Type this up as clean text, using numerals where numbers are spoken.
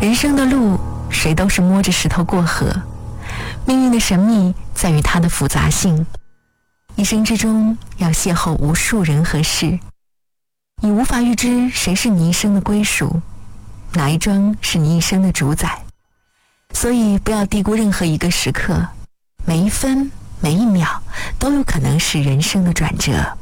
人生的路，谁都是摸着石头过河。命运的神秘在于它的复杂性。一生之中要邂逅无数人和事，你无法预知谁是你一生的归属，哪一桩是你一生的主宰。所以不要低估任何一个时刻，每一分每一秒都有可能是人生的转折。